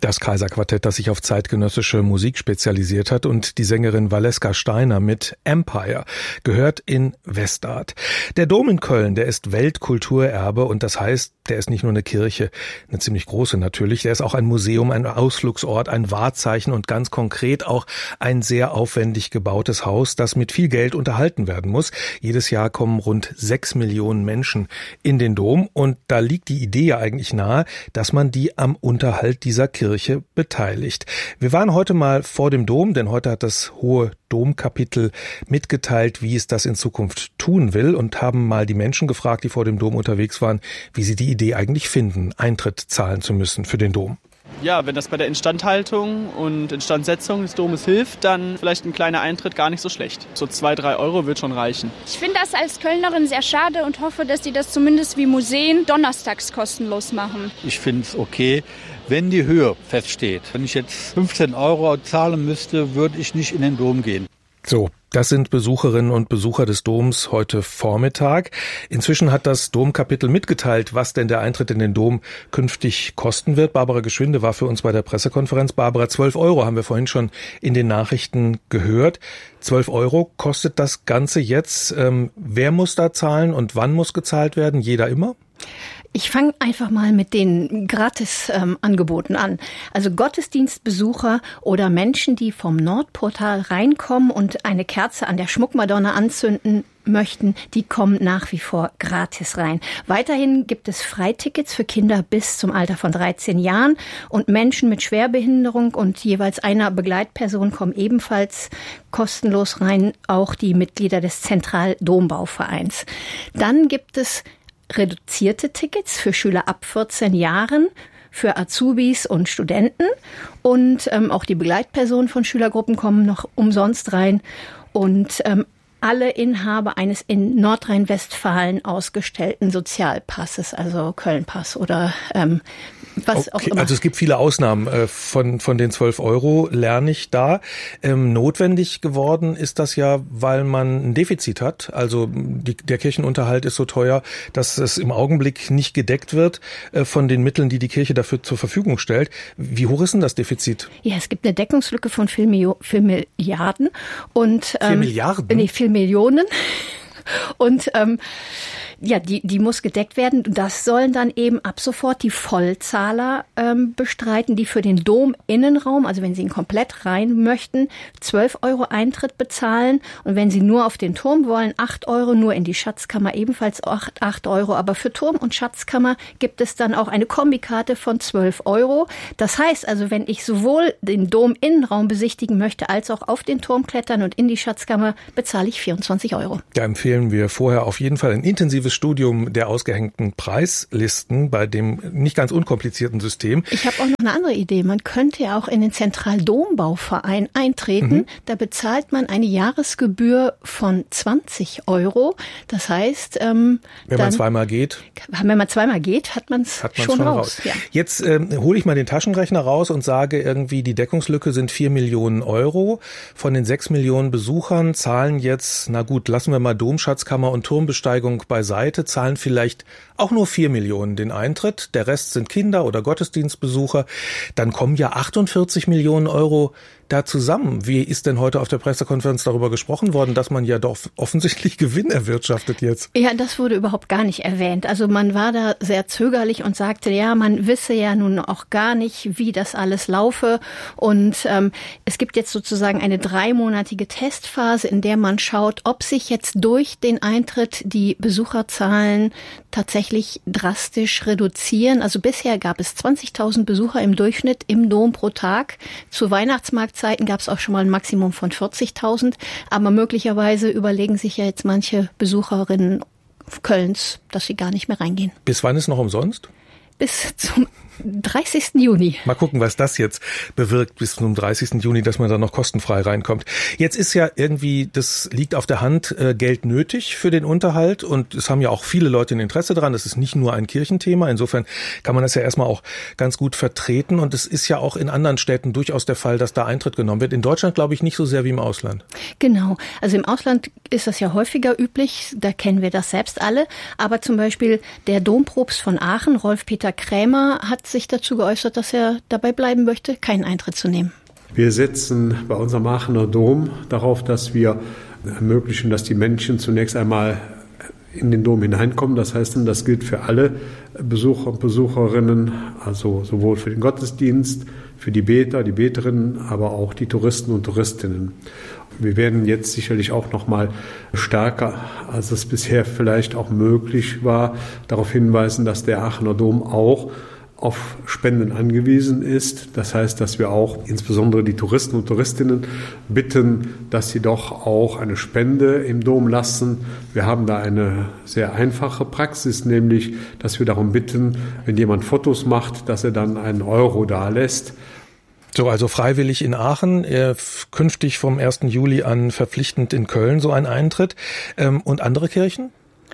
Das Kaiserquartett, das sich auf zeitgenössische Musik spezialisiert hat, und die Sängerin Valeska Steiner mit Empire gehört in Westart. Der Dom in Köln, der ist Weltkulturerbe, und das heißt, der ist nicht nur eine Kirche, eine ziemlich große natürlich, der ist auch ein Museum, ein Ausflugsort, ein Wahrzeichen und ganz konkret auch ein sehr aufwendig gebautes Haus, das mit viel Geld unterhalten werden muss. Jedes Jahr kommen rund 6 Millionen Menschen in den Dom, und da liegt die Idee ja eigentlich nahe, dass man die am Unterhalt dieser Kirche beteiligt. Wir waren heute mal vor dem Dom, denn heute hat das Hohe Domkapitel mitgeteilt, wie es das in Zukunft tun will, und haben mal die Menschen gefragt, die vor dem Dom unterwegs waren, wie sie die Idee eigentlich finden, Eintritt zahlen zu müssen für den Dom. Ja, wenn das bei der Instandhaltung und Instandsetzung des Domes hilft, dann vielleicht ein kleiner Eintritt gar nicht so schlecht. So 2-3 Euro wird schon reichen. Ich finde das als Kölnerin sehr schade und hoffe, dass die das zumindest wie Museen donnerstags kostenlos machen. Ich finde es okay, wenn die Höhe feststeht. Wenn ich jetzt 15 Euro zahlen müsste, würde ich nicht in den Dom gehen. So, das sind Besucherinnen und Besucher des Doms heute Vormittag. Inzwischen hat das Domkapitel mitgeteilt, was denn der Eintritt in den Dom künftig kosten wird. Barbara Geschwinde war für uns bei der Pressekonferenz. Barbara, 12 Euro haben wir vorhin schon in den Nachrichten gehört. 12 Euro kostet das Ganze jetzt. Wer muss da zahlen und wann muss gezahlt werden? Jeder immer? Ich fange einfach mal mit den Gratis-Angeboten an. Also Gottesdienstbesucher oder Menschen, die vom Nordportal reinkommen und eine Kerze an der Schmuckmadonna anzünden möchten, die kommen nach wie vor gratis rein. Weiterhin gibt es Freitickets für Kinder bis zum Alter von 13 Jahren, und Menschen mit Schwerbehinderung und jeweils einer Begleitperson kommen ebenfalls kostenlos rein, auch die Mitglieder des Zentraldombauvereins. Dann gibt es reduzierte Tickets für Schüler ab 14 Jahren, für Azubis und Studenten, und auch die Begleitpersonen von Schülergruppen kommen noch umsonst rein, und alle Inhaber eines in Nordrhein-Westfalen ausgestellten Sozialpasses, also Köln-Pass oder was auch immer. Also es gibt viele Ausnahmen von den 12 Euro, lerne ich da. Notwendig geworden ist das ja, weil man ein Defizit hat. Also der Kirchenunterhalt ist so teuer, dass es im Augenblick nicht gedeckt wird von den Mitteln, die die Kirche dafür zur Verfügung stellt. Wie hoch ist denn das Defizit? Ja, es gibt eine Deckungslücke von 4 Milliarden. Und, 4 Milliarden? Nee, 4 Millionen. Und ja, die muss gedeckt werden. Das sollen dann eben ab sofort die Vollzahler bestreiten, die für den Dom-Innenraum, also wenn sie ihn komplett rein möchten, 12 Euro Eintritt bezahlen. Und wenn sie nur auf den Turm wollen, 8 Euro, nur in die Schatzkammer ebenfalls 8 Euro. Aber für Turm und Schatzkammer gibt es dann auch eine Kombikarte von 12 Euro. Das heißt also, wenn ich sowohl den Dom-Innenraum besichtigen möchte, als auch auf den Turm klettern und in die Schatzkammer, bezahle ich 24 Euro. Da empfehlen wir vorher auf jeden Fall ein intensives Studium der ausgehängten Preislisten bei dem nicht ganz unkomplizierten System. Ich habe auch noch eine andere Idee. Man könnte ja auch in den Zentraldombauverein eintreten. Da bezahlt man eine Jahresgebühr von 20 Euro. Das heißt, wenn man zweimal geht, hat man es schon raus. Ja. Jetzt hole ich mal den Taschenrechner raus und sage irgendwie, die Deckungslücke sind 4 Millionen Euro. Von den 6 Millionen Besuchern zahlen jetzt, na gut, lassen wir mal Domschatzkammer und Turmbesteigung beiseite, zahlen vielleicht auch nur 4 Millionen den Eintritt. Der Rest sind Kinder oder Gottesdienstbesucher. Dann kommen ja 48 Millionen Euro da zusammen. Wie ist denn heute auf der Pressekonferenz darüber gesprochen worden, dass man ja doch offensichtlich Gewinn erwirtschaftet jetzt? Ja, das wurde überhaupt gar nicht erwähnt. Also man war da sehr zögerlich und sagte, ja, man wisse ja nun auch gar nicht, wie das alles laufe. Und es gibt jetzt sozusagen eine 3-monatige Testphase, in der man schaut, ob sich jetzt durch den Eintritt die Besucherzahlen tatsächlich drastisch reduzieren. Also bisher gab es 20.000 Besucher im Durchschnitt im Dom pro Tag. Zu Weihnachtsmarktzeiten gab es auch schon mal ein Maximum von 40.000. Aber möglicherweise überlegen sich ja jetzt manche Besucherinnen Kölns, dass sie gar nicht mehr reingehen. Bis wann ist noch umsonst? Bis zum 30. Juni. Mal gucken, was das jetzt bewirkt bis zum 30. Juni, dass man da noch kostenfrei reinkommt. Jetzt ist ja irgendwie, das liegt auf der Hand, Geld nötig für den Unterhalt, und es haben ja auch viele Leute ein Interesse daran. Das ist nicht nur ein Kirchenthema. Insofern kann man das ja erstmal auch ganz gut vertreten, und es ist ja auch in anderen Städten durchaus der Fall, dass da Eintritt genommen wird. In Deutschland glaube ich nicht so sehr wie im Ausland. Genau. Also im Ausland ist das ja häufiger üblich. Da kennen wir das selbst alle. Aber zum Beispiel der Dompropst von Aachen, Rolf-Peter Krämer, hat sich dazu geäußert, dass er dabei bleiben möchte, keinen Eintritt zu nehmen. Wir setzen bei unserem Aachener Dom darauf, dass wir ermöglichen, dass die Menschen zunächst einmal in den Dom hineinkommen. Das heißt, das gilt für alle Besucher und Besucherinnen, also sowohl für den Gottesdienst, für die Beter, die Beterinnen, aber auch die Touristen und Touristinnen. Wir werden jetzt sicherlich auch noch mal stärker, als es bisher vielleicht auch möglich war, darauf hinweisen, dass der Aachener Dom auch auf Spenden angewiesen ist. Das heißt, dass wir auch insbesondere die Touristen und Touristinnen bitten, dass sie doch auch eine Spende im Dom lassen. Wir haben da eine sehr einfache Praxis, nämlich, dass wir darum bitten, wenn jemand Fotos macht, dass er dann einen Euro dalässt. So, also freiwillig in Aachen, künftig vom 1. Juli an verpflichtend in Köln so ein Eintritt. Und andere Kirchen?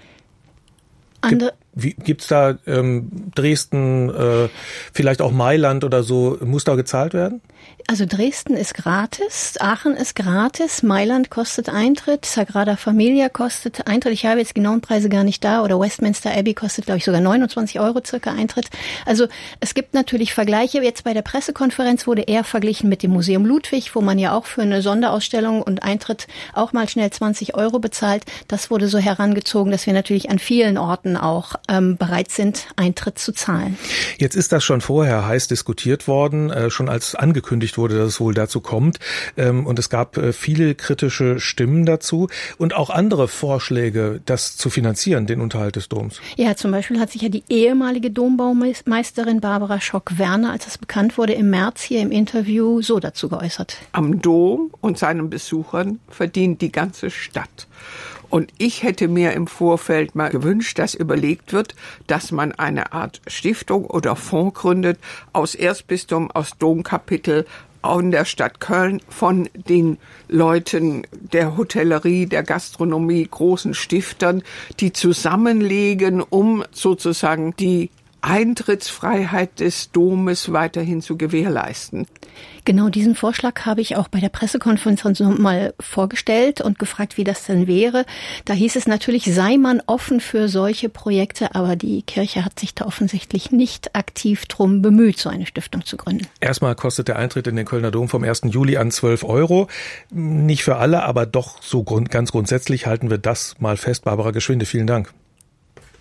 Gibt's da Dresden, vielleicht auch Mailand oder so, muss da gezahlt werden? Also Dresden ist gratis, Aachen ist gratis, Mailand kostet Eintritt, Sagrada Familia kostet Eintritt. Ich habe jetzt genauen Preise gar nicht da, oder Westminster Abbey kostet, glaube ich, sogar 29 € circa Eintritt. Also es gibt natürlich Vergleiche. Jetzt bei der Pressekonferenz wurde eher verglichen mit dem Museum Ludwig, wo man ja auch für eine Sonderausstellung und Eintritt auch mal schnell 20 € bezahlt. Das wurde so herangezogen, dass wir natürlich an vielen Orten auch bereit sind, Eintritt zu zahlen. Jetzt ist das schon vorher heiß diskutiert worden, schon als angekündigt wurde, dass es wohl dazu kommt. Und es gab viele kritische Stimmen dazu und auch andere Vorschläge, das zu finanzieren, den Unterhalt des Doms. Ja, zum Beispiel hat sich ja die ehemalige Dombaumeisterin Barbara Schock-Werner, als das bekannt wurde, im März hier im Interview so dazu geäußert. Am Dom und seinen Besuchern verdient die ganze Stadt. Und ich hätte mir im Vorfeld mal gewünscht, dass überlegt wird, dass man eine Art Stiftung oder Fonds gründet aus Erzbistum, aus Domkapitel in der Stadt Köln, von den Leuten der Hotellerie, der Gastronomie, großen Stiftern, die zusammenlegen, um sozusagen die Eintrittsfreiheit des Domes weiterhin zu gewährleisten. Genau diesen Vorschlag habe ich auch bei der Pressekonferenz mal vorgestellt und gefragt, wie das denn wäre. Da hieß es natürlich, sei man offen für solche Projekte, aber die Kirche hat sich da offensichtlich nicht aktiv drum bemüht, so eine Stiftung zu gründen. Erstmal kostet der Eintritt in den Kölner Dom vom 1. Juli an 12 €. Nicht für alle, aber doch so ganz grundsätzlich halten wir das mal fest. Barbara Geschwinde, vielen Dank.